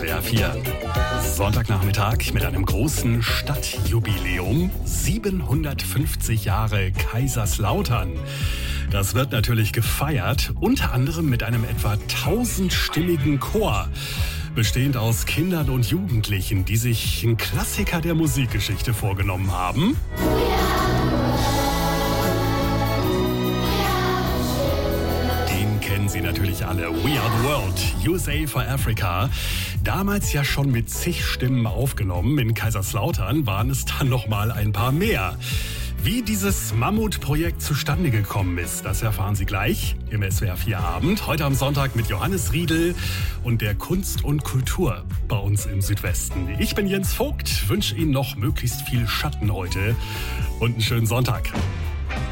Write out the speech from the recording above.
SWR 4. Sonntagnachmittag mit einem großen Stadtjubiläum. 750 Jahre Kaiserslautern. Das wird natürlich gefeiert, unter anderem mit einem etwa 1000-stimmigen Chor, bestehend aus Kindern und Jugendlichen, die sich einen Klassiker der Musikgeschichte vorgenommen haben. Den kennen Sie natürlich alle. We Are the World, USA for Africa. Damals ja schon mit zig Stimmen aufgenommen. In Kaiserslautern waren es dann noch mal ein paar mehr. Wie dieses Mammutprojekt zustande gekommen ist, das erfahren Sie gleich im SWR 4 Abend. Heute am Sonntag mit Johannes Riedl und der Kunst und Kultur bei uns im Südwesten. Ich bin Jens Vogt, wünsche Ihnen noch möglichst viel Schatten heute und einen schönen Sonntag.